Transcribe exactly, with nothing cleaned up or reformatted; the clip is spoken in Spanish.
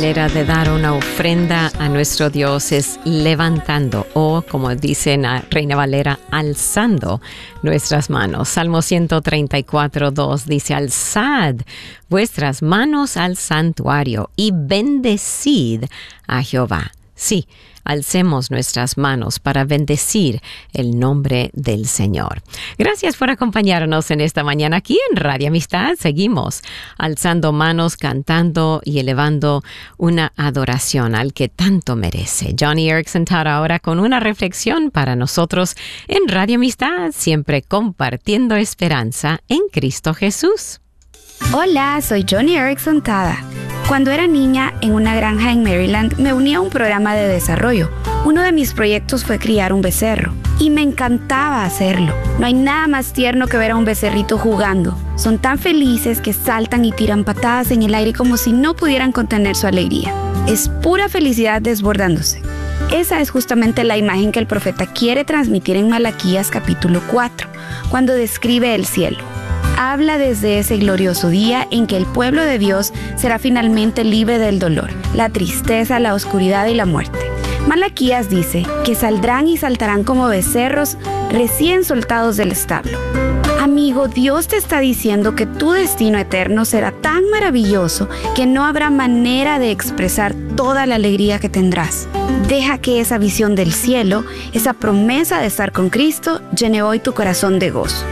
manera de dar una ofrenda a nuestro Dios es levantando o, como dice en Reina Valera, alzando nuestras manos. Salmo ciento treinta y cuatro, dos dice: alzad vuestras manos al santuario y bendecid a Jehová. Sí, alcemos nuestras manos para bendecir el nombre del Señor. Gracias por acompañarnos en esta mañana aquí en Radio Amistad. Seguimos alzando manos, cantando y elevando una adoración al que tanto merece. Joni Eareckson Tada ahora con una reflexión para nosotros en Radio Amistad, siempre compartiendo esperanza en Cristo Jesús. Hola, soy Joni Eareckson Tada. Cuando era niña, en una granja en Maryland, me uní a un programa de desarrollo. Uno de mis proyectos fue criar un becerro, y me encantaba hacerlo. No hay nada más tierno que ver a un becerrito jugando. Son tan felices que saltan y tiran patadas en el aire como si no pudieran contener su alegría. Es pura felicidad desbordándose. Esa es justamente la imagen que el profeta quiere transmitir en Malaquías capítulo cuatro, cuando describe el cielo. Habla desde ese glorioso día en que el pueblo de Dios será finalmente libre del dolor, la tristeza, la oscuridad y la muerte. Malaquías dice que saldrán y saltarán como becerros recién soltados del establo. Amigo, Dios te está diciendo que tu destino eterno será tan maravilloso que no habrá manera de expresar toda la alegría que tendrás. Deja que esa visión del cielo, esa promesa de estar con Cristo, llene hoy tu corazón de gozo.